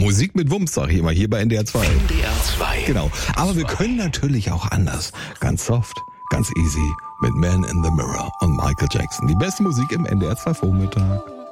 Musik mit Wumms, sag ich immer, hier bei NDR 2. NDR 2. Genau. Aber wir können natürlich auch anders. Ganz soft, ganz easy mit Man in the Mirror und Michael Jackson. Die beste Musik im NDR 2 Vormittag.